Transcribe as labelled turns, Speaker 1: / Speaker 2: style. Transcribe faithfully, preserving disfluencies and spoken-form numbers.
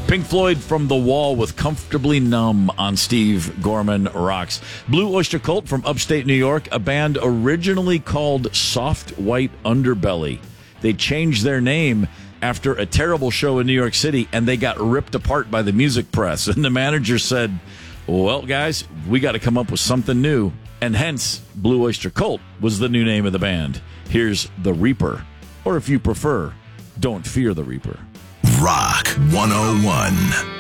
Speaker 1: Pink Floyd from The Wall with Comfortably Numb on Steve Gorman Rocks. Blue Oyster Cult from upstate New York, a band originally called Soft White Underbelly. They changed their name after a terrible show in New York City, and they got ripped apart by the music press. And the manager said, well, guys, we got to come up with something new. And hence, Blue Oyster Cult was the new name of the band. Here's The Reaper. Or if you prefer, Don't Fear the Reaper.
Speaker 2: Rock one oh one.